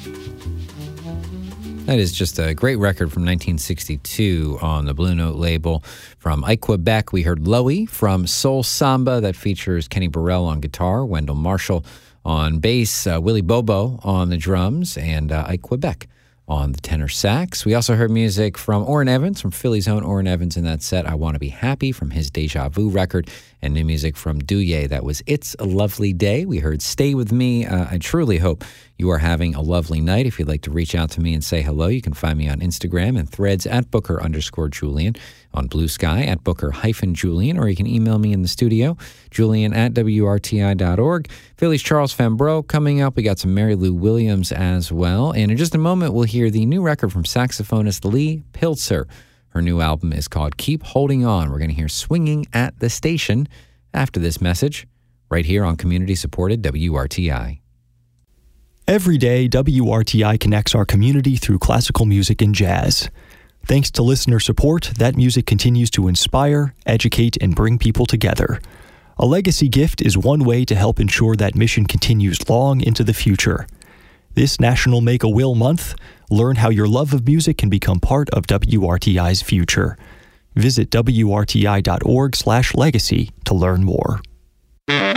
That is just a great record from 1962 on the Blue Note label. From Ike Quebec, we heard Loey from Soul Samba that features Kenny Burrell on guitar, Wendell Marshall on bass, Willie Bobo on the drums, and Ike Quebec on the tenor sax. We also heard music from Orrin Evans, from Philly's own Orrin Evans in that set, I Want to Be Happy, from his Deja Vu record, and new music from Douye. That was It's a Lovely Day. We heard Stay With Me. I truly hope you are having a lovely night. If you'd like to reach out to me and say hello, you can find me on Instagram and Threads at Booker_Julian, on Blue Sky at Booker-Julian, or you can email me in the studio, julian@wrti.org. Philly's Charles Fambrough coming up. We got some Mary Lou Williams as well. And in just a moment, we'll hear the new record from saxophonist Lee Pilzer. Her new album is called Keep Holding On. We're going to hear Swinging at the Station after this message, right here on community-supported WRTI. Every day, WRTI connects our community through classical music and jazz. Thanks to listener support, that music continues to inspire, educate, and bring people together. A legacy gift is one way to help ensure that mission continues long into the future. This National Make-A-Will Month, learn how your love of music can become part of WRTI's future. Visit WRTI.org/legacy to learn more.